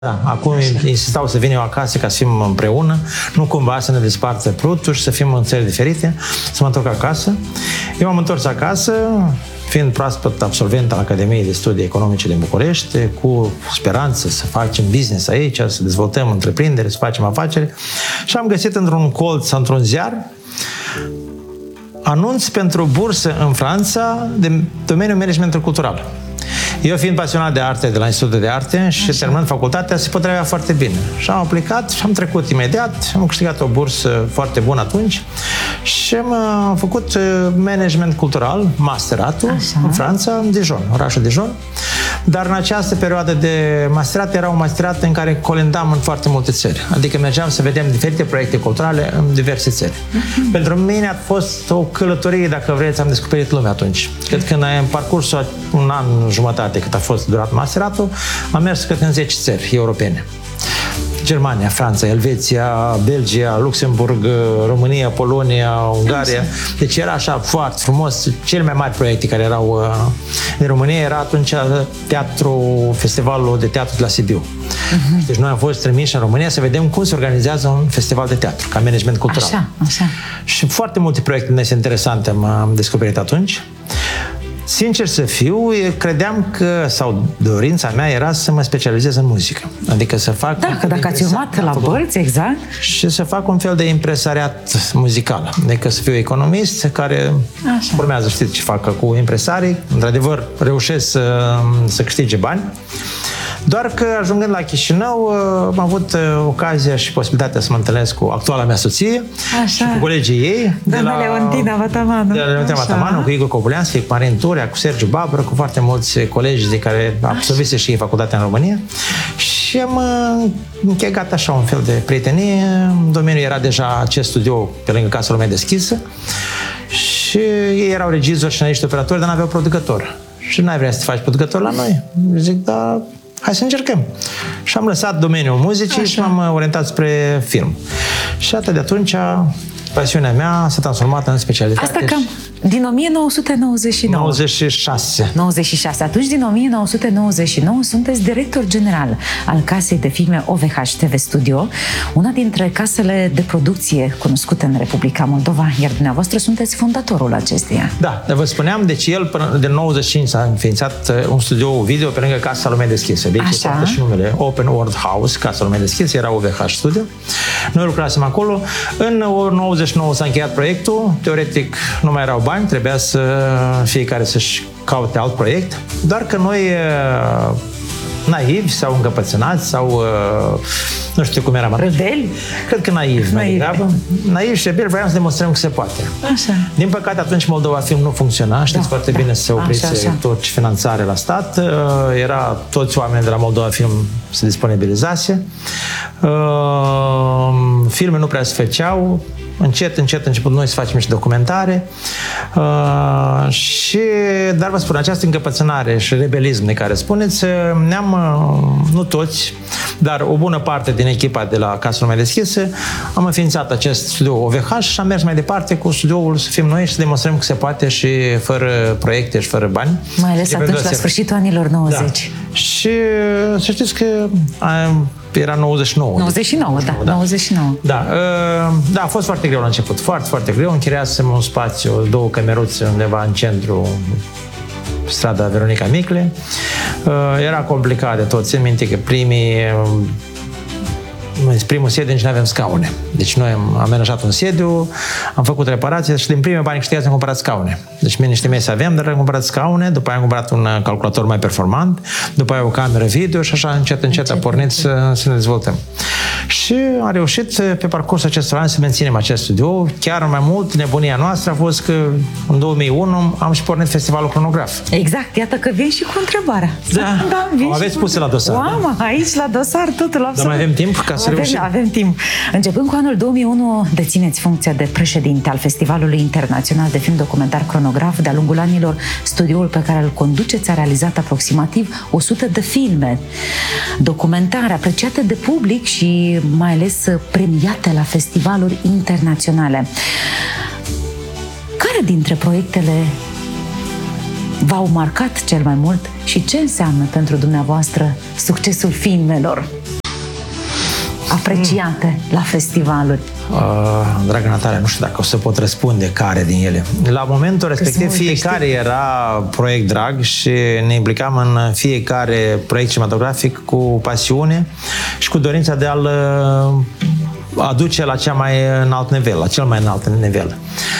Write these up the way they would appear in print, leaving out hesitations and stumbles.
Da, acum insistau să vin eu acasă ca să fim împreună, nu cumva să ne despartă plutul și să fim în țări diferite, să mă întorc acasă. Eu m-am întors acasă, fiind proaspăt absolvent al Academiei de Studii Economice din București, cu speranță să facem business aici, să dezvoltăm întreprinderi, să facem afaceri. Și am găsit într-un colț, într-un ziar, anunț pentru bursă în Franța de domeniul managementului cultural. Eu fiind pasionat de arte de la Institutul de Arte și terminând facultatea, se potrivea foarte bine. Și am aplicat și am trecut imediat, am câștigat o bursă foarte bună atunci și am făcut management cultural, masteratul, în Franța, în Dijon, orașul Dijon. Dar în această perioadă de masterat era un masterat în care colindam în foarte multe țări. Adică mergeam să vedem diferite proiecte culturale în diverse țări. Pentru mine a fost o călătorie, dacă vreți, am descoperit lumea atunci. Cred că în parcursul un an jumătate cât a fost durat masteratul, am mers cât în 10 țări europene. Germania, Franța, Elveția, Belgia, Luxemburg, România, Polonia, Ungaria. Deci era așa foarte frumos. Cele mai mari proiecte care erau în România era atunci festivalul de teatru de la Sibiu. Deci noi am fost trimiși în România să vedem cum se organizează un festival de teatru, ca management cultural. Așa. Și foarte multe proiecte interesante am descoperit atunci. Sincer să fiu, credeam că, sau dorința mea era să mă specializez în muzică. Adică să fac... Da, că dacă ați urmat la bărți, exact. Și să fac un fel de impresariat muzical. Adică să fiu economist care urmează, știți ce fac cu impresarii. Într-adevăr, reușesc să câștige bani. Doar că, ajungând la Chișinău, am avut ocazia și posibilitatea să mă întâlnesc cu actuala mea soție și cu colegii ei. Doamna Leontina Vatamanu. De la Leontina Vatamanu, cu Igor Cobuleanski, cu Marin Turea, cu Sergiu Babră, cu foarte mulți colegi de care absolvise și ei facultatea în România. Și am închegat așa un fel de prietenie. În domeniul era deja acest studio pe lângă Casa Lumea Deschisă. Și ei erau regizori și analiști operatori, dar n-aveau producător. Și n-ai vrea să te faci producător la noi? Zic, da... Hai să încercăm. Și am lăsat domeniul muzicii și m-am orientat spre film. Și atât de atunci, pasiunea mea s-a transformat în specialitate. Asta cam din 1999. 96. Atunci, din 1999, sunteți director general al Casei de Filme OVH TV Studio, una dintre casele de producție cunoscute în Republica Moldova, iar dumneavoastră sunteți fondatorul acesteia. Da, vă spuneam, deci el până de 95 s-a înființat un studio video pe lângă Casa Lumea Deschisă. Deci este și numele Open World House, Casa Lumea Deschisă, era OVH Studio. Noi lucrasem acolo. În 99 s-a încheiat proiectul, teoretic nu mai erau bani, trebuia să fiecare să-și caute alt proiect, doar că noi naivi sau încăpățânați sau nu știu cum eram atunci. Rebeli? Cred că naivi mai degrabă. Naivi și rebeli, vreau să demonstrăm că se poate. Așa. Din păcate atunci Moldova Film nu funcționa, știți foarte bine, să se oprise tot finanțare la stat. Era toți oamenii de la Moldova Film se disponibilizase. Filme nu prea se făceau. Încet început noi să facem și documentare dar vă spun, această încăpățânare și rebelism de care spuneți, nu toți, dar o bună parte din echipa de la Casa Lumea Deschisă am înființat acest studio OVH și am mers mai departe cu studioul să fim noi și să demonstrăm că se poate și fără proiecte și fără bani. Mai ales atunci, la sfârșitul anilor 90. Da. Și să știți că era 99. 99, da. 99. Da, a fost foarte greu la început, foarte, foarte greu. Închiriasem un spațiu, 2 cameruțe undeva în centru, strada Veronica Micle. Era complicat de tot. Țin minte că primul sediu nici nu aveam scaune. Deci noi am amenajat un sediu, am făcut reparații și din primii bani câștigați am cumpărat scaune. Deci mie niște mese aveam, dar am cumpărat scaune, după aia am cumpărat un calculator mai performant, după aia o cameră video și așa încet a pornit să ne dezvoltăm. Și am reușit pe parcursul acestor ani să menținem acest studio. Chiar mai mult, nebunia noastră a fost că în 2001 am și pornit festivalul Cronograf. Exact, iată că vin și cu întrebarea. Da, aveți puse la dosar. Wow, aici la dosar totul absolut. Dar mai avem timp ca să reușim. Avem timp. Începând cu anul 2001, dețineți funcția de președinte al Festivalului Internațional de Film Documentar Cronograf. De-a lungul anilor, studioul pe care îl conduceți a realizat aproximativ 100 de filme documentare apreciate de public și mai ales premiate la festivaluri internaționale. Care dintre proiectele v-au marcat cel mai mult și ce înseamnă pentru dumneavoastră succesul filmelor apreciate la festivaluri? Dragă Natalia, nu știu dacă o să pot răspunde care din ele. La momentul respectiv, fiecare era proiect drag și ne implicam în fiecare proiect cinematografic cu pasiune și cu dorința de a-l aduce la cea mai înalt nivel, la cel mai înalt nivel.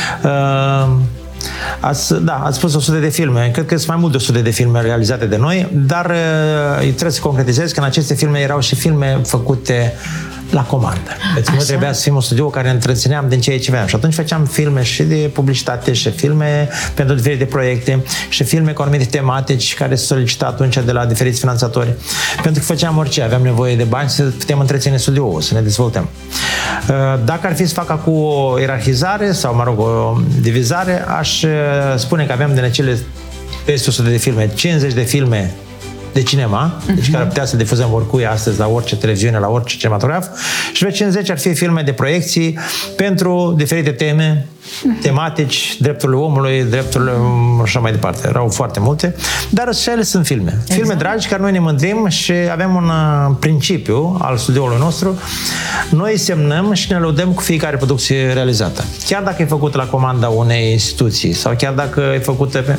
Ați spus 100 de filme. Cred că sunt mai mult de 100 de filme realizate de noi, dar trebuie să concretizez că în aceste filme erau și filme făcute la comandă. Deci nu trebuia să fim un studio care ne întrețineam din ceea ce aveam. Și atunci făceam filme și de publicitate, și filme pentru diferite proiecte, și filme cu anumite tematici care se solicita atunci de la diferiți finanțatori. Pentru că făceam orice, aveam nevoie de bani să putem întreține studioul, să ne dezvoltăm. Dacă ar fi să fac acum o ierarhizare sau, mă rog, o divizare, aș spune că aveam din acele peste 100 de filme, 50 de filme de cinema, deci care putea să difuzăm oricui astăzi la orice televiziune, la orice cinematograf, și pe 50 ar fi filme de proiecții pentru diferite teme, tematici, drepturile omului, drepturile și așa mai departe. Erau foarte multe, dar și ele sunt filme. Exact. Filme dragi care noi ne mândrim și avem un principiu al studioului nostru. Noi semnăm și ne lăudăm cu fiecare producție realizată. Chiar dacă e făcută la comanda unei instituții sau chiar dacă e făcută pe...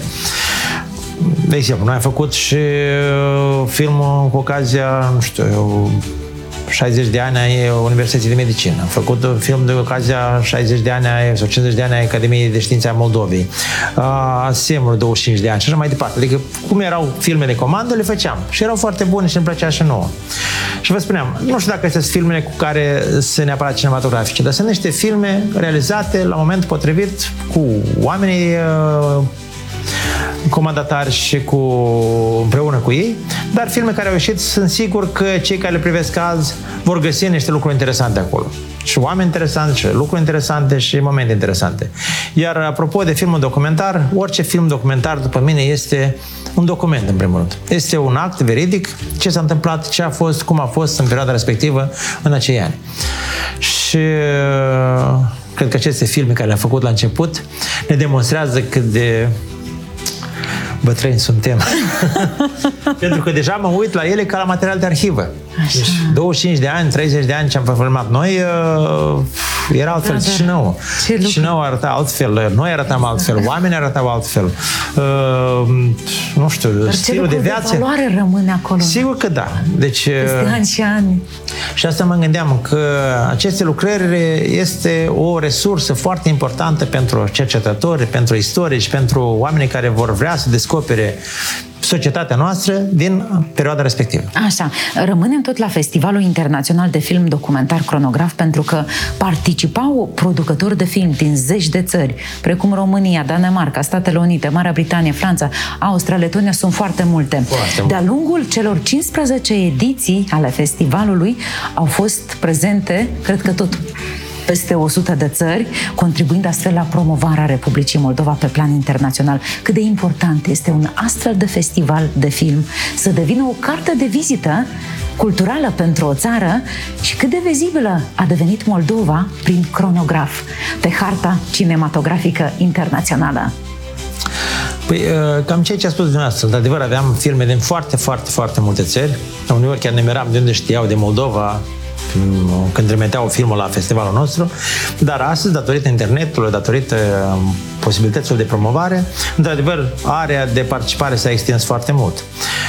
De exemplu, noi am făcut și film cu ocazia, nu știu, 60 de ani ai Universității de Medicină. Am făcut un film de ocazia 60 de ani sau 50 de ani ai Academiei de Științe a Moldovei. Asemul 25 de ani și așa mai departe. Adică cum erau filme de comandă, le făceam. Și erau foarte bune și îmi plăcea și nouă. Și vă spuneam, nu știu dacă sunt filmele cu care sunt neapărat cinematografice, dar sunt niște filme realizate la momentul potrivit cu oamenii comandatari și împreună cu ei, dar filme care au ieșit, sunt sigur că cei care le privesc azi vor găsi niște lucruri interesante acolo. Și oameni interesanți, și lucruri interesante, și momente interesante. Iar apropo de filmul documentar, orice film documentar, după mine, este un document, în primul rând. Este un act veridic, ce s-a întâmplat, ce a fost, cum a fost în perioada respectivă, în acei ani. Și cred că aceste filme care le-am făcut la început ne demonstrează cât de bătrâni suntem. Pentru că deja mă uit la ele ca la material de arhivă. Deci 25 de ani, 30 de ani ce am filmat noi, era altfel. Și nouă. Și nouă arăta altfel, noi arătam altfel, oamenii arătau altfel. Nu știu, stilul de viață. De valoare rămâne acolo. Sigur că da. Deci, peste ani și ani. Și asta mă gândeam, că aceste lucrări este o resursă foarte importantă pentru cercetători, pentru istorici, pentru oamenii care vor vrea să descopere societatea noastră din perioada respectivă. Așa, rămânem tot la Festivalul Internațional de Film Documentar Cronograf, pentru că participau producători de film din zeci de țări, precum România, Danemarca, Statele Unite, Marea Britanie, Franța, Austria, Letonia, sunt foarte multe. De-a lungul celor 15 ediții ale festivalului au fost prezente, cred că tot peste 100 de țări, contribuind astfel la promovarea Republicii Moldova pe plan internațional. Cât de important este un astfel de festival de film să devină o carte de vizită culturală pentru o țară și cât de vizibilă a devenit Moldova prin Cronograf pe harta cinematografică internațională. Păi, cam ceea ce a spus dumneavoastră. De adevăr, aveam filme din foarte, foarte, foarte multe țări. Uneori chiar ne miram de unde știau de Moldova când trimiteau filmul la festivalul nostru, dar astăzi, datorită internetului, datorită posibilităților de promovare, într-adevăr, area de participare s-a extins foarte mult.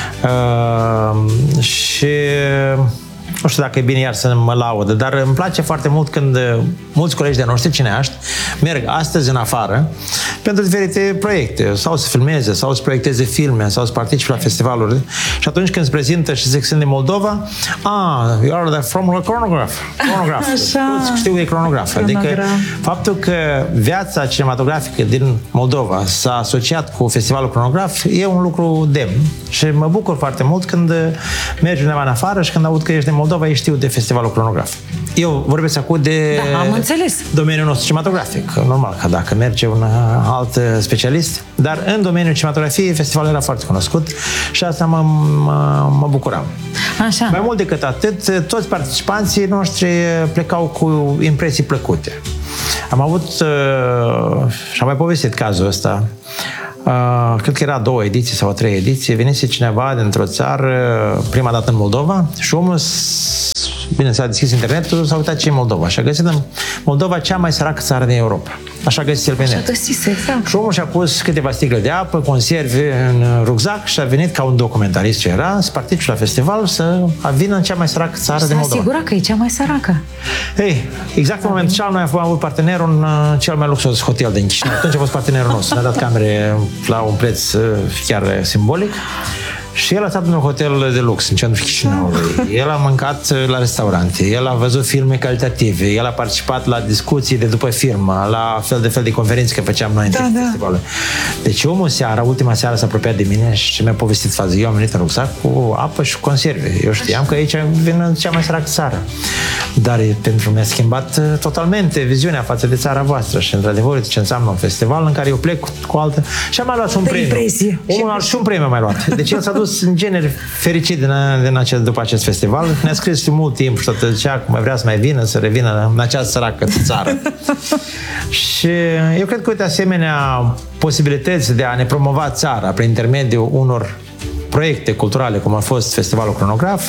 Și nu știu dacă e bine iar să mă laudă, dar îmi place foarte mult când mulți colegi de noștri cineaști merg astăzi în afară pentru diferite proiecte, sau să filmeze, sau să proiecteze filme, sau să participe la festivaluri. Și atunci când se prezintă și zic, sunt din Moldova, you are from Cronograf. Știu de Cronograf. Adică faptul că viața cinematografică din Moldova s-a asociat cu festivalul Cronograf e un lucru demn. Și mă bucur foarte mult când mergi undeva în afară și când aud că ești din Moldova, ei știu de festivalul Cronograf. Eu vorbesc acum de domeniul nostru cinematografic. Normal că dacă merge un alt specialist, dar în domeniul cinematografiei festivalul era foarte cunoscut și asta mă bucuram. Așa. Mai mult decât atât, toți participanții noștri plecau cu impresii plăcute. Am avut, și am mai povestit cazul ăsta, cred că era 2 ediții sau 3 ediții, venise cineva dintr-o țară, prima dată în Moldova, și omul, bine, s-a deschis internetul, s-a uitat ce e Moldova și a găsit în Moldova cea mai săracă țară din Europa. Așa a găsit el pe net. Așa a găsit, exact. Și omul și-a pus câteva sticle de apă, conserve în rucsac și a venit ca un documentarist ce era, să participe la festival, să vină în cea mai săracă țară din Moldova. S-a asigurat că e cea mai săracă. Ei, exact în momentul ăla noi am avut partenerul în cel mai luxos hotel din Chișinău. Atunci a fost partenerul nostru. Ne-a dat camere la un preț chiar simbolic. Și el a stat într-un hotel de lux în centrul Chișinăului. El a mâncat la restaurante, el a văzut filme calitative, el a participat la discuții de după firmă, la fel de conferințe, că făceam noi în festivalul. Deci omul ultima seară s-a apropiat de mine și mi-a povestit faza. Eu am venit în rucsac cu apă și cu conserve. Eu știam că aici vin în cea mai săracă țară. Dar pentru mi-a schimbat totalmente viziunea față de țara voastră și într-adevăr ce înseamnă un festival în care eu plec cu altă... Și am mai luat și un premiu. Omul și un premiu a mai luat. Deci el s-a dus în genere fericit după acest festival. Ne-a scris mult timp și tot zicea că mai vrea să mai vină, să revină în această săracă țară. Și eu cred că, uite, asemenea posibilități de a ne promova țara prin intermediul unor proiecte culturale, cum a fost Festivalul Cronograf.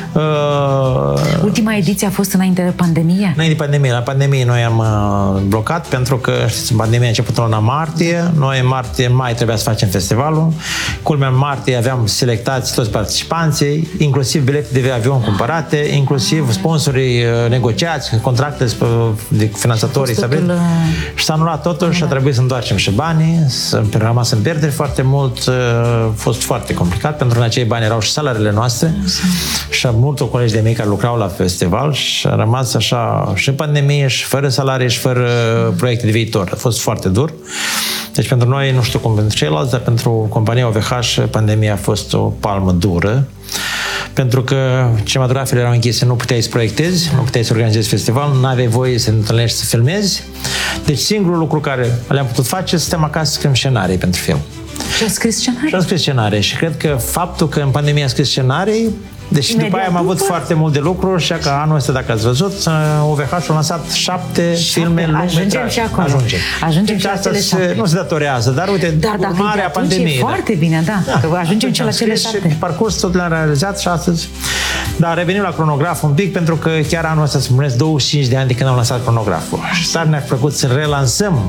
Ultima ediție a fost înainte de pandemie? Înainte de pandemie. La pandemie noi am blocat pentru că, știți, pandemia a început în luna martie. Noi în mai trebuia să facem festivalul. Culmea, în martie aveam selectați toți participanții, inclusiv bilete de avion cumpărate, inclusiv sponsorii negociați, contracte de finanțatorii stabiliți. Și s-a anulat totul și a trebuit să întoarcem și banii. Am rămas în pierderi foarte mult. A fost foarte complicat, pentru că în acei bani erau și salariile noastre și multor colegi de mei care lucrau la festival și a rămas așa și în pandemie și fără salarii și fără proiecte de viitor. A fost foarte dur. Deci pentru noi, nu știu cum pentru ceilalți, dar pentru compania OVH pandemia a fost o palmă dură. Pentru că cinematografele erau închise, nu puteai să proiectezi, nu puteai să organizezi festival, nu aveai voie să te întâlnești, să filmezi. Deci singurul lucru care le-am putut face, să stăm acasă să scriem scenarii pentru film. Și a scris scenarii? Și am scris scenarii și cred că faptul că în pandemie am scris scenarii, deci după aia am avut foarte mult de lucru și că anul ăsta, dacă ați văzut, OVH a lansat 7 filme lungmetraje. Ajungem și acolo. Ajungem și la cele 7. Nu se datorează, dar uite, urmarea pandemiei. E foarte bine, da. Că ajungem și la cele 7. Și parcurs tot le-am realizat și astăzi. Dar revenim la Cronograf un pic, pentru că chiar anul ăsta se împlinesc 25 de ani de când am lansat Cronograful. Și tare ne-a plăcut să relansăm.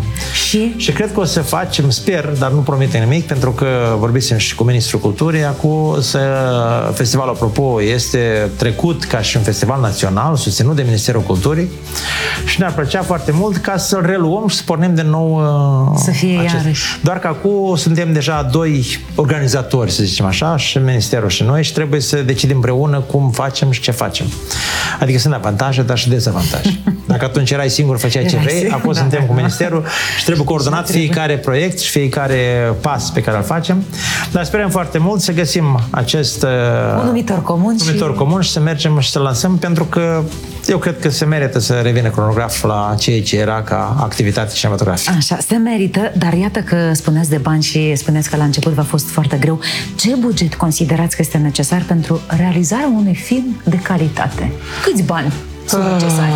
Și cred că o să facem, sper, dar nu promite nimic, pentru că vorbisem și cu Ministrul Culturii acum, festivalul, apropo, este trecut ca și un festival național, susținut de Ministerul Culturii și ne-ar plăcea foarte mult ca să-l reluăm și să pornim de nou să fie iarăși. Doar că acum suntem deja 2 organizatori, să zicem așa, și Ministerul și noi, și trebuie să decidem împreună cum facem și ce facem. Adică sunt avantaje, dar și dezavantaje. Dacă atunci erai singur, făceai ce vrei, acum suntem cu Ministerul și trebuie coordonat fiecare proiect și fiecare pas pe care îl facem. Dar sperăm foarte mult să găsim acest un numitor comun și să mergem și să lansăm, pentru că eu cred că se merită să revină Cronograful la ceea ce era ca activitate cinematografică. Așa, se merită, dar iată că spuneți de bani și spuneți că la început v-a fost foarte greu. Ce buget considerați că este necesar pentru realizarea unui film de calitate? Câți bani sunt necesari?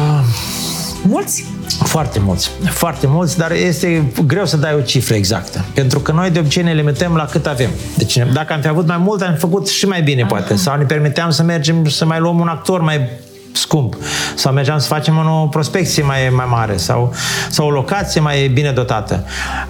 Mulți? Foarte mulți, dar este greu să dai o cifră exactă. Pentru că noi de obicei ne limităm la cât avem. Deci dacă am fi avut mai mult, am făcut și mai bine, poate. Sau ne permiteam să mergem să mai luăm un actor mai scump. Sau mergeam să facem o prospecție mai mare. Sau o locație mai bine dotată.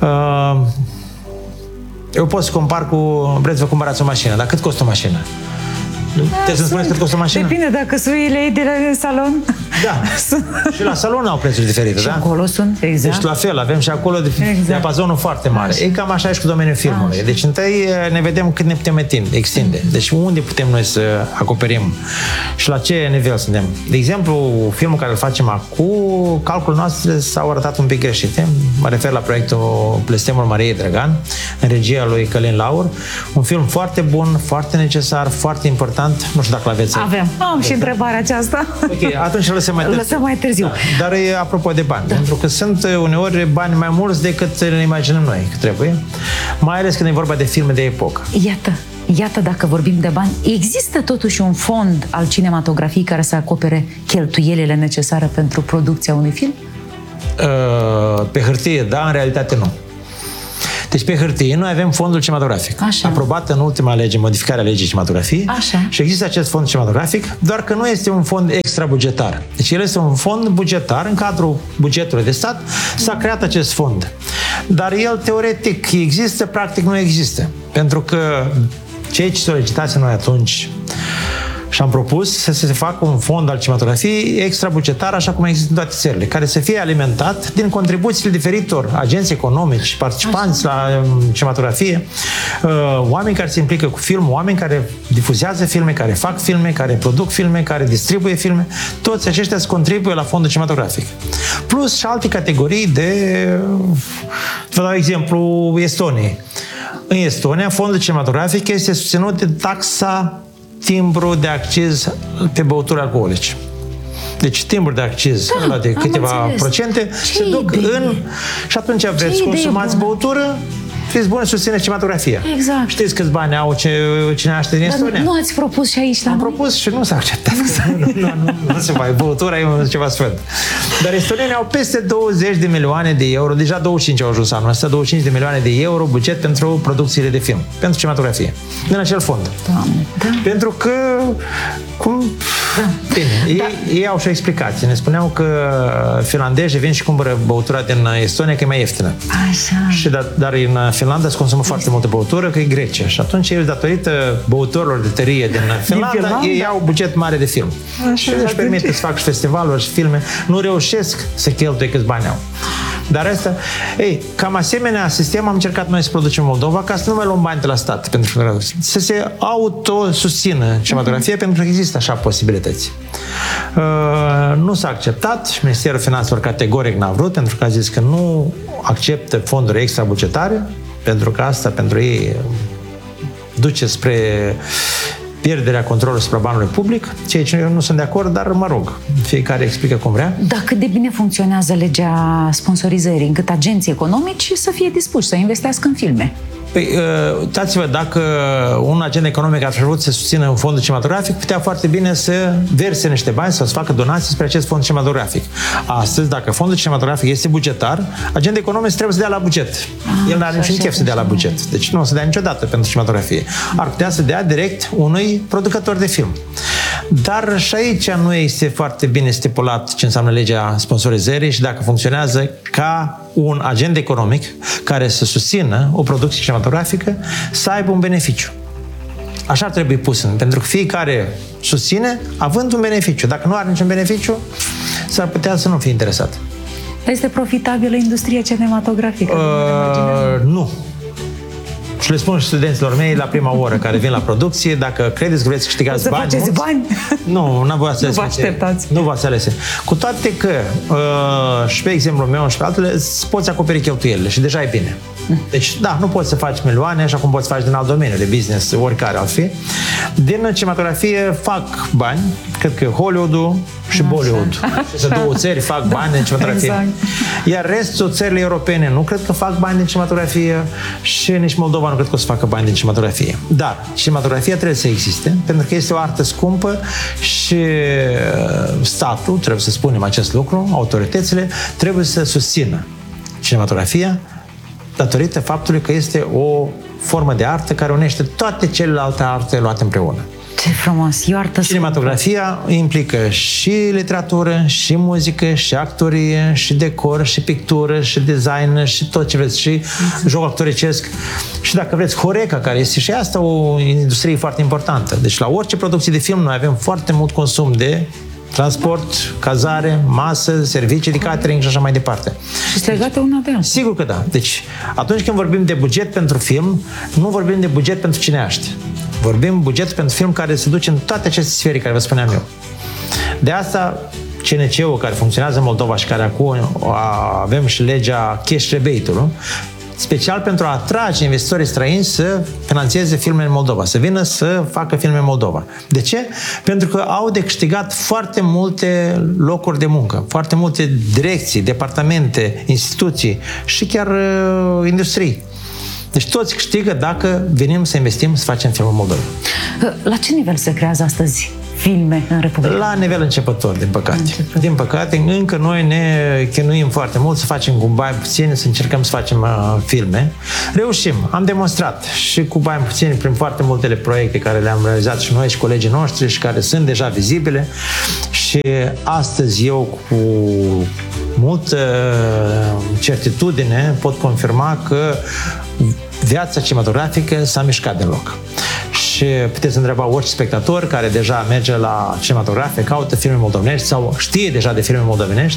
Eu pot să compar cu... Vreți să vă cumpărați o mașină, dar cât costă o mașină? Trebuie să-mi spuneți cât costă o mașină? Depinde, dacă suile ei de la salon. Da. Și la salon au prețuri diferite, și da? acolo sunt, exact. Deci la fel, avem și acolo diapazonul foarte mare. E cam așa și cu domeniul filmului. Deci întâi ne vedem cât ne putem extinde. Deci unde putem noi să acoperim și la ce nivel suntem. De exemplu, filmul care îl facem acum, calculul noastre s-au arătat un pic greșite. Mă refer la proiectul Blestemul Mariei Dragan, în regia lui Călin Laur. Un film foarte bun, foarte necesar, foarte important. Nu știu dacă l-aveți. Avem. Am și întrebarea aceasta. Ok, atunci lăsăm mai târziu. Da. Dar e apropo de bani. Da. Pentru că sunt uneori bani mai mulți decât ne imaginăm noi că trebuie. Mai ales când e vorba de filme de epocă. Iată, dacă vorbim de bani, există totuși un fond al cinematografiei care să acopere cheltuielile necesare pentru producția unui film? Pe hârtie, da, în realitate nu. Deci pe hârtie noi avem fondul cinematografic, Așa. aprobat în ultima lege, modificarea legii cinematografiei. Așa. Și există acest fond cinematografic, doar că nu este un fond extrabugetar. Deci el este un fond bugetar, în cadrul bugetului de stat s-a creat acest fond. Dar el teoretic există, practic nu există. Pentru că cei ce solicitați noi atunci și am propus să se facă un fond al cinematografiei extrabugetar, așa cum există în toate țările, care să fie alimentat din contribuțiile diferitor agenți economici, participanți la cinematografie, oameni care se implică cu film, oameni care difuzează filme, care fac filme, care produc filme, care distribuie filme, toți aceștia se contribuie la fondul cinematografic. Plus și alte categorii de... Vă dau exemplu Estoniei. În Estonia, fondul cinematografic este susținut de taxa timbru de acciz pe băuturi alcoolice. Deci timbru de acciz ăla de câteva procente se duc în... Și atunci vreți consumați băutură, fiți buni, susțineți cinematografia. Exact. Știți câți bani au cine aștept din Estonia? Nu ați propus și aici la Am noi? propus și nu s-a acceptat. Nu se mai. Băutura e ceva sfânt. Dar estonienii au peste 20 de milioane de euro, deja 25 au ajuns anul ăsta, 25 de milioane de euro buget pentru producțiile de film, pentru cinematografie, din acel fond. Doamne, da. Pentru că bine, ei au și o explicație. Ne spuneau că finlandezii vin și cumpără băutura din Estonia că e mai ieftină. Așa. Și dar în Finlanda se consumă foarte multă băutură, că e Grecia. Și atunci ei, datorită băuturilor de tărie din Finlanda, ei au buget mare de film. Și își permite să facă și festivaluri și filme. Nu reușesc să cheltuie câți bani au. Dar asta, cam asemenea sistem am încercat noi să producem în Moldova ca să nu mai luăm bani de la stat, pentru că să se autosusțină cinematografia, pentru că există așa posibilități. Nu s-a acceptat și Ministerul Finanțelor categoric n-a vrut, pentru că a zis că nu acceptă fonduri extrabugetare, pentru că asta pentru ei duce spre pierderea controlului asupra banului public, ceea ce eu nu sunt de acord, dar mă rog, fiecare explică cum vrea. Dar cât de bine funcționează legea sponsorizării, încât agenții economici să fie dispuși să investească în filme? Păi, uitați-vă, dacă un agent economic ar fi vrut să susțină un fond cinematografic, putea foarte bine să verse niște bani sau să facă donații spre acest fond cinematografic. Astăzi, dacă fondul cinematografic este bugetar, agentul economic trebuie să dea la buget. El nu are niciun chef să dea la buget. Deci nu o să dea niciodată pentru cinematografie. Ar putea să dea direct unui producător de film. Dar și aici nu este foarte bine stipulat ce înseamnă legea sponsorizării și dacă funcționează ca un agent economic care să susțină o producție cinematografică să aibă un beneficiu. Așa ar trebui pus, pentru că fiecare susține având un beneficiu. Dacă nu are niciun beneficiu, s-ar putea să nu fie interesat. Este profitabilă industria cinematografică? Nu. Și le spun și studenților mei la prima oră care vin la producție, dacă credeți că vreți să câștigați bani mulți, bani? Nu vă așteptați. Nu vă alese. Cu toate că, și pe exemplul meu și pe altele, poți acoperi cheltuielile și deja e bine. Deci, da, nu poți să faci milioane, așa cum poți să faci din alt domeniu de business, oricare ar fi. Din cinematografie fac bani, cred că Hollywood-ul și Bollywood. Și două țări fac bani din cinematografie. Exact. Iar restul țările europene nu cred că fac bani din cinematografie și nici Moldova nu cred că o să facă bani din cinematografie. Dar cinematografia trebuie să existe, pentru că este o artă scumpă și statul, trebuie să spunem acest lucru, autoritățile, trebuie să susțină cinematografia datorită faptului că este o formă de artă care unește toate celelalte arte luate împreună. Ce frumos, e o artă. Cinematografia implică și literatură, și muzică, și actorie, și decor, și pictură, și design, și tot ce vreți, și joc actoricesc. Și dacă vreți, Horeca, care este și asta o industrie foarte importantă. Deci la orice producție de film noi avem foarte mult consum de transport, cazare, masă, servicii de catering și așa mai departe. Și sunt legate una de alta. Sigur că da. Deci, atunci când vorbim de buget pentru film, nu vorbim de buget pentru cineaști. Vorbim buget pentru film care se duce în toate aceste sfere care vă spuneam eu. De asta, CNC-ul care funcționează în Moldova și care acum avem și legea cash rebate-ului, special pentru a atrage investitorii străini să finanțeze filme în Moldova, să vină să facă filme în Moldova. De ce? Pentru că au de câștigat foarte multe locuri de muncă, foarte multe direcții, departamente, instituții și chiar industrii. Deci toți câștigă dacă venim să investim, să facem film în Moldova. La ce nivel se creează astăzi filme în Republica? La nivel începător, din păcate. Din păcate, încă noi ne chinuim foarte mult să facem cu bani puțini, să încercăm să facem filme. Reușim, am demonstrat și cu bani puțini prin foarte multele proiecte care le-am realizat și noi și colegii noștri și care sunt deja vizibile. Și astăzi eu cu multă certitudine pot confirma că viața cinematografică s-a mișcat din loc. Și puteți întreba orice spectator care deja merge la cinematografe, caută filme moldovenești sau știe deja de filme moldovenești,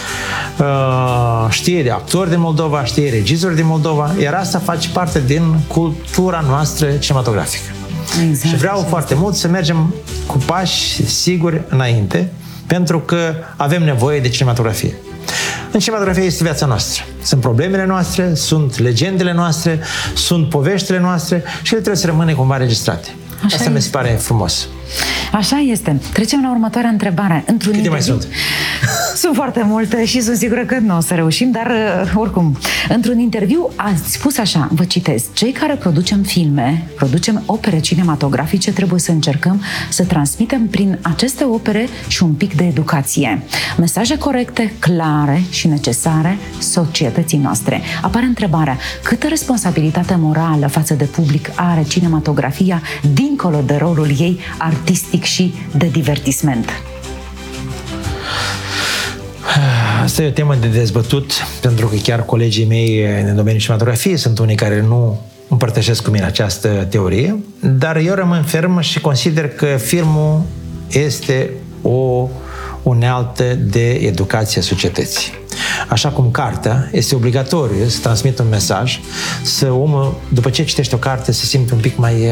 știe de actori din Moldova, știe regizori din Moldova, iar asta face parte din cultura noastră cinematografică. Exact. Și vreau foarte mult să mergem cu pași siguri înainte, pentru că avem nevoie de cinematografie. În cinematografie este viața noastră. Sunt problemele noastre, sunt legendele noastre, sunt poveștile noastre și ele trebuie să rămână cumva registrate. Asta mi se pare frumos. Așa este. Trecem la următoarea întrebare. Câte mai sunt? Sunt foarte multe și sunt sigură că nu o să reușim, dar oricum, într-un interviu ați spus așa, vă citez: cei care producem filme, producem opere cinematografice, trebuie să încercăm să transmitem prin aceste opere și un pic de educație. Mesaje corecte, clare și necesare societății noastre. Apare întrebarea: câtă responsabilitate morală față de public are cinematografia dincolo de rolul ei artistic și de divertisment? Asta e o temă de dezbătut, pentru că chiar colegii mei în domeniul cinematografiei sunt unii care nu împărtășesc cu mine această teorie, dar eu rămân ferm și consider că filmul este o unealtă de educație a societății. Așa cum cartea este obligatoriu să transmită un mesaj, să omul, după ce citește o carte, se simte un pic mai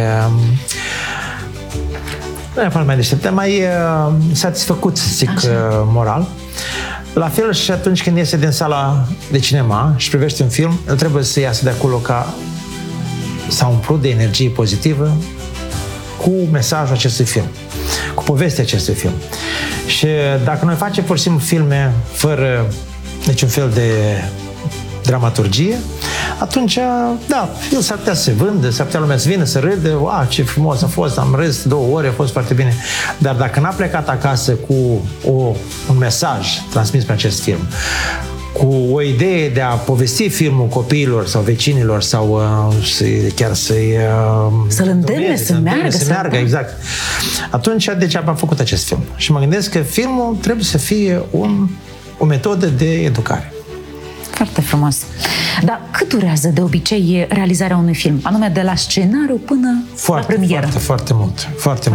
mai deștept, dar mai satisfăcut, să zic, moral. La fel și atunci când iese din sala de cinema și privește un film, el trebuie să iasă de acolo ca s-a umplut de energie pozitivă cu mesajul acestui film, cu povestea acestui film. Și dacă noi facem pur și simplu filme fără niciun fel de dramaturgie, atunci, da, el s-ar putea să se vândă, s-ar putea lumea să vină, să râdă, wow, ce frumos a fost, am râs 2 ore, a fost foarte bine. Dar dacă n-a plecat acasă cu un mesaj transmis prin acest film, cu o idee de a povesti filmul copiilor sau vecinilor sau chiar să-l îndemne să meargă, exact. Atunci, degeaba am făcut acest film. Și mă gândesc că filmul trebuie să fie o metodă de educare. Foarte frumos. Dar cât durează de obicei realizarea unui film? Anume de la scenariu până la premieră? Foarte mult.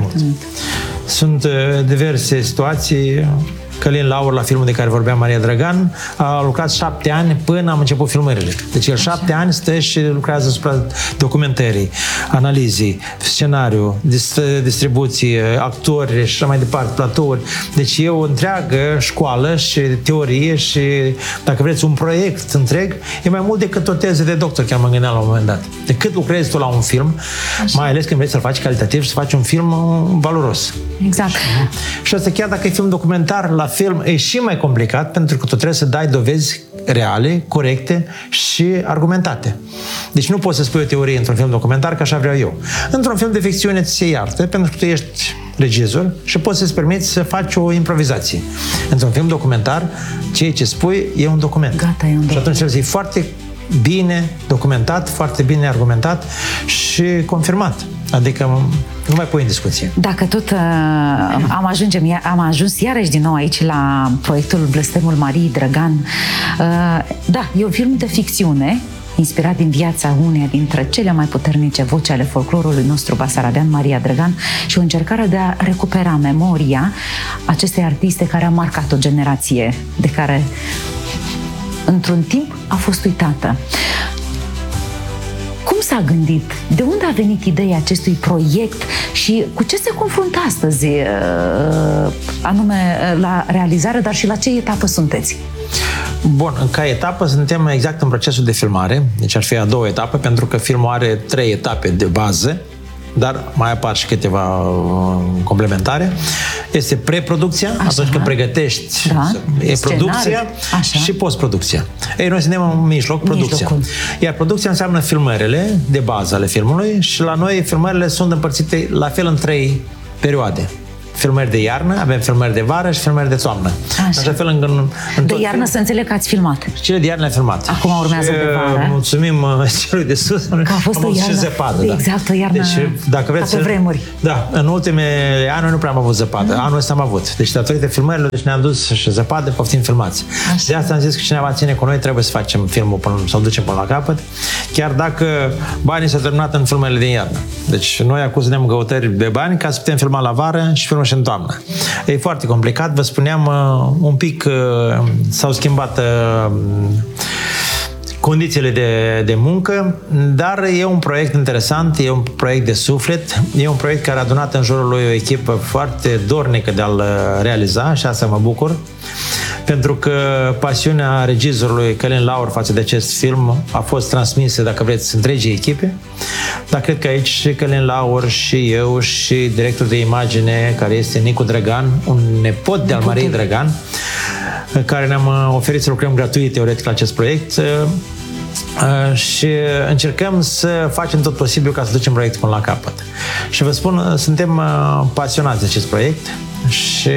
Sunt diverse situații. Călin Laur, la filmul de care vorbea Maria Dragan, a lucrat 7 ani până am început filmările. Deci el 7 ani stă și lucrează asupra documentării, analizii, scenariu, distribuție, actori și așa mai departe, platouri. Deci e o întreagă școală și teorie și, dacă vreți, un proiect întreg. E mai mult decât o teză de doctor, chiar mă gândeam la un moment dat. De cât lucrezi tu la un film, mai ales când vrei să-l faci calitativ și să faci un film valoros. Exact. Și asta chiar dacă e film documentar, la film e și mai complicat, pentru că tu trebuie să dai dovezi reale, corecte și argumentate. Deci nu poți să spui o teorie într-un film documentar, că așa vreau eu. Într-un film de ficțiune ți se iartă, pentru că tu ești regizor și poți să-ți permiți să faci o improvizație. Într-un film documentar, ceea ce spui e un document. Gata, e un document. Și atunci trebuie să fie foarte bine documentat, foarte bine argumentat și confirmat. Adică nu mai pui în discuție. Dacă tot am ajuns iarăși din nou aici la proiectul Blestemul Mariei Dragan. Da, e un film de ficțiune inspirat din viața uneia dintre cele mai puternice voci ale folclorului nostru basarabean, Maria Dragan, și o încercare de a recupera memoria acestei artiste care a marcat o generație, de care într-un timp a fost uitată. Cum s-a gândit? De unde a venit ideea acestui proiect și cu ce se confruntă astăzi, anume la realizare, dar și la ce etapă sunteți? Bun, ca etapă suntem exact în procesul de filmare, deci ar fi a 2 etape, pentru că filmul are 3 etape de bază, dar mai apar și câteva complementare. Este preproducția, atunci când pregătești, e producția și postproducția. Ei, noi suntem în mijloc, producția. Iar producția înseamnă filmările de bază ale filmului și la noi filmările sunt împărțite la fel în 3 perioade. filmări de iarnă, avem filmări de vară și filmări de toamnă. Așa fel de iarnă să înțeleg că ați filmat. Cele de iarnă le-am filmat. Acum urmează de vară. Mulțumim celui de sus. Că a fost o iarnă. Zăpadă, exact, o iarnă. Deci, dacă vreți, pe vremuri. Da, în ultimele ani nu prea am avut zăpadă. Anul ăsta am avut. Deci datorită filmărilor, deci ne-am dus și zăpadă, poftim filmați. Așa. De asta am zis că cineva ține cu noi, trebuie să facem filmul să-l ducem până la capăt, chiar dacă banii s-au terminat în filmele din iarnă. Deci noi acum suntem căutări de bani ca să putem filma la vară și filmăm și în toamnă. E foarte complicat, vă spuneam, un pic s-au schimbat condițiile de muncă, dar e un proiect interesant, e un proiect de suflet, e un proiect care a adunat în jurul lui o echipă foarte dornică de a-l realiza și asta mă bucur, pentru că pasiunea regizorului Călin Laur față de acest film a fost transmisă, dacă vreți, întregii echipe, dar cred că aici și Călin Laur și eu și directorul de imagine, care este Nicu Drăgan, un nepot de al Mariei Drăgan, care ne-am oferit să lucrăm gratuit teoretic la acest proiect și încercăm să facem tot posibil ca să ducem proiectul până la capăt. Și vă spun, suntem pasionați de acest proiect și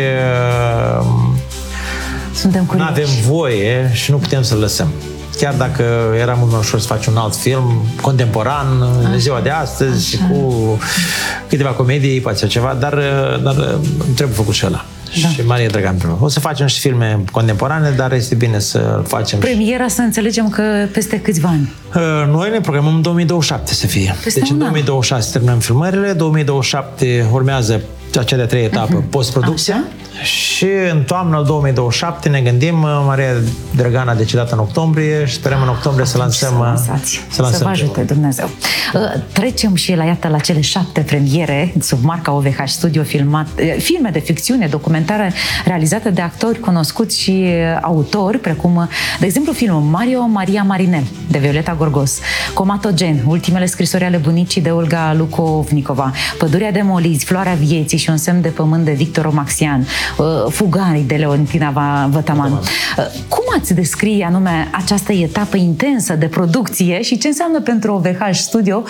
nu avem voie și nu putem să-l lăsăm. Chiar dacă era mult mai ușor să faci un alt film contemporan în ziua de astăzi și cu câteva comedii, poate ceva, dar trebuie făcut și ăla. Da. Și Maria Drăgan. O să facem și filme contemporane, dar este bine să facem. Premiera, să înțelegem că peste câțiva ani. Noi ne programăm în 2027 să fie. Deci în 2026 terminăm filmările, 2027 urmează cea de-a treia etapă, postproducția. Și în toamna 2027 ne gândim, Maria Drăgan a decedat în octombrie și sperăm în octombrie să lansăm. Să vă ajute Dumnezeu. Trecem și la cele 7 premiere sub marca OVH Studio, filme de ficțiune, documentare realizate de actori cunoscuți și autori, precum, de exemplu, filmul Maria Marinel de Violeta Gorgos, Comatogen, Ultimele scrisori ale bunicii de Olga Lukovnikova, Pădurea de molizi, Floarea vieții și Un semn de pământ de Victor Omaxian, Fugarii de Leontina Vătaman. Cum ați descrie anume această etapă intensă de producție și ce înseamnă pentru OVH Studio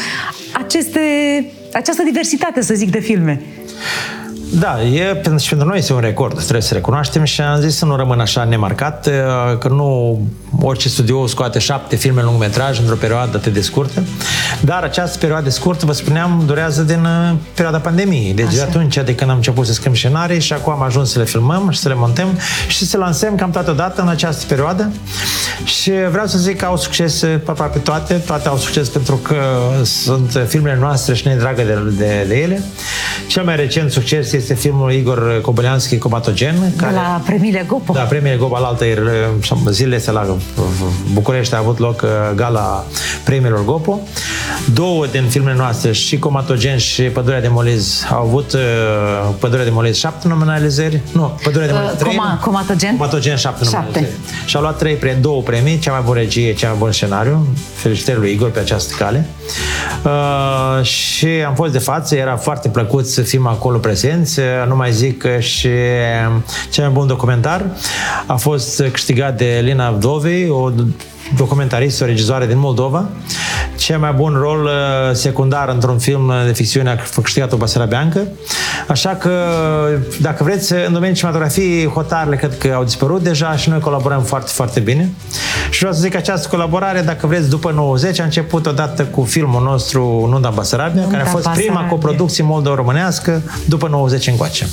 această diversitate, să zic, de filme? Da, și pentru noi este un record, trebuie să recunoaștem și am zis să nu rămân așa nemarcat, că nu orice studio scoate 7 filme lungmetraj într-o perioadă atât de scurtă, dar această perioadă scurtă, vă spuneam, durează din perioada pandemiei. Deci de atunci de când am început să scriem scenarii și acum am ajuns să le filmăm și să le montăm și să lansăm cam toată dată în această perioadă. Și vreau să zic că au succes aproape toate au succes pentru că sunt filmele noastre și ne dragă de ele. Cel mai recent succes este filmul Igor Koboleanski, Comatogen. De la Premiile Gopo. Da, Premiile Gopo, alaltă zilele astea la București a avut loc gala premiilor Gopo. 2 din filmele noastre, și Comatogen și Pădurea de molizi, au avut Pădurea de molizi 7 nominalizări. Nu, Pădurea de molizi 3. Comatogen 7 nominalizări. Și a luat 2 premii, cea mai bună regie, cea mai bun scenariu. Felicitări lui Igor pe această cale. Și am fost de față, era foarte plăcut să fim acolo prezenți. Nu mai zic că și cel mai bun documentar a fost câștigat de Lina Vdovei, o documentaristă, o regizoare din Moldova. Cel mai bun rol secundar într-un film de ficțiune a câștigat-o Basarabeancă. Așa că, dacă vreți, în domeniul cinematografiei, hotarele cred că au dispărut deja și noi colaborăm foarte, foarte bine. Și vreau să zic că această colaborare, dacă vreți, după 90, a început odată cu filmul nostru Nunta în Basarabia, care a fost prima coproducție moldo-românească după 90 încoace.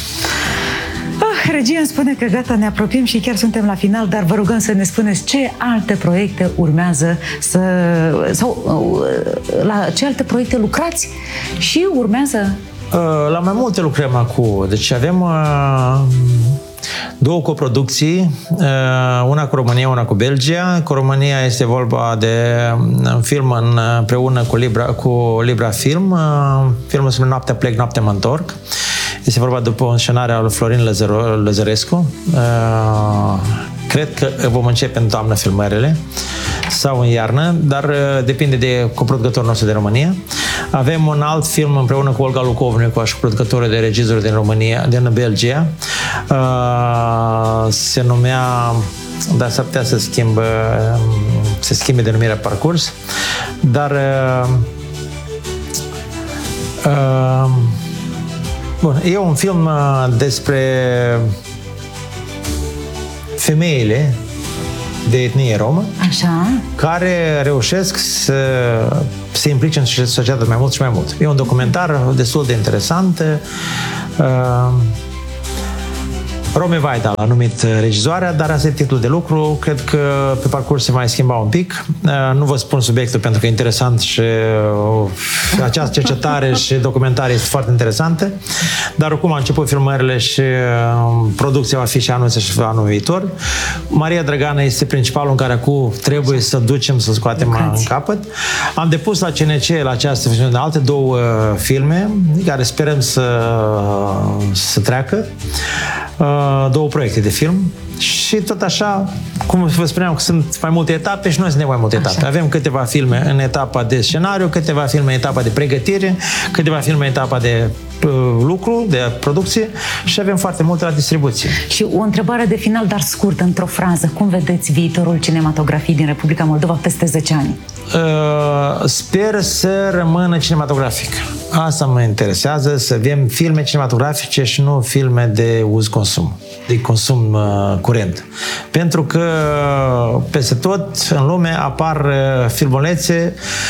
Regia îmi spune că gata, ne apropiem și chiar suntem la final, dar vă rugăm să ne spuneți ce alte proiecte urmează la ce alte proiecte lucrați și urmează? La mai multe lucrăm acum. Deci avem 2 coproducții, una cu România, una cu Belgia. Cu România este vorba de un film împreună cu Libra Film. Filmul se numește Noaptea plec, noaptea mă întorc. Este vorba după un scenariu al Florin Lăzărescu. Cred că vom începe în toamnă filmările sau în iarnă, dar depinde de coproducătorul nostru de România. Avem un alt film împreună cu Olga Lukovnikova și producătorul de regizori din România, din Belgia. Se numea, dar s-ar putea să schimbe denumirea parcurs, dar Bun, e un film despre femeile de etnie romă, Așa. care reușesc să se implice în societate mai mult și mai mult. E un documentar destul de interesant. Romy Vaida l-a numit regizoarea, dar asta e titlul de lucru. Cred că pe parcurs se mai schimba un pic. Nu vă spun subiectul pentru că e interesant și această cercetare și documentare este foarte interesantă. Dar oricum a început filmările și producția va fi și anul și anul viitor. Maria Drăgană este principalul în care acum trebuie să ducem, să scoatem în capăt. Am depus la CNC, la această versiune, de alte 2 filme care sperăm să treacă. 2 proiecte de film și tot așa, cum vă spuneam că sunt mai multe etape și noi suntem mai multe etape. Avem câteva filme în etapa de scenariu, câteva filme în etapa de pregătire, câteva filme în etapa de lucru, de producție și avem foarte multe la distribuție. Și o întrebare de final, dar scurtă, într-o frază. Cum vedeți viitorul cinematografiei din Republica Moldova peste 10 ani? Sper să rămână cinematografic. Asta mă interesează, să avem filme cinematografice și nu filme de uz-consum, de consum curent. Pentru că peste tot în lume apar filmulețe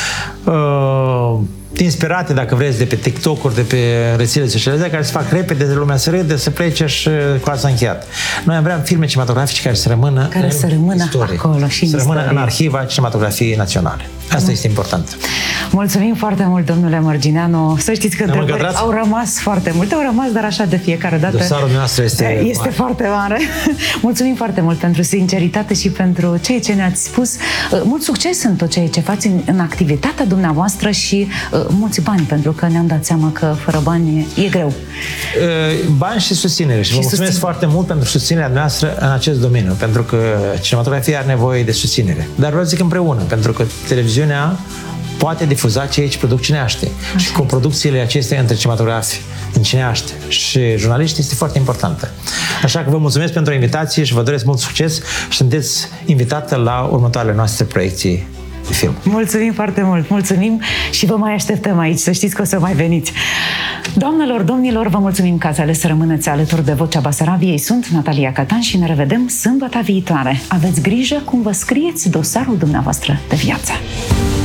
inspirate, dacă vreți, de pe TikTok-uri, de pe rețelele sociale, care se fac repede, de lumea să râde, să plece și cu asta încheiat. Noi vrem filme cinematografice care să rămână în istorie, acolo și să rămână în arhiva cinematografiei naționale. Asta este important. Mulțumim foarte mult, domnule Mărgineanu. Să știți că întrebări au rămas foarte multe, au rămas, dar așa de fiecare dată. Dosarul nostru este foarte mare. Mulțumim foarte mult pentru sinceritate și pentru ceea ce ne-ați spus. Mult succes în tot ceea ce faceți în activitatea dumneavoastră și mulți bani, pentru că ne-am dat seama că fără bani e greu. Bani și susținere. Și vă mulțumesc foarte mult pentru susținerea noastră în acest domeniu, pentru că cinematografia are nevoie de susținere. Dar vreau să zic împreună, pentru că televiziunea poate difuza ceea ce produc cineaștii. Și coproducțiile acestea între cinematografi în cineaște și jurnaliști este foarte importantă. Așa că vă mulțumesc pentru invitație și vă doresc mult succes și sunteți invitată la următoarele noastre proiecții de film. Mulțumim foarte mult, mulțumim și vă mai așteptăm aici, să știți că o să mai veniți. Doamnelor, domnilor, vă mulțumim că ați ales să rămâneți alături de Vocea Basarabiei. Sunt Natalia Catan și ne revedem sâmbătă viitoare. Aveți grijă cum vă scrieți dosarul dumneavoastră de viață.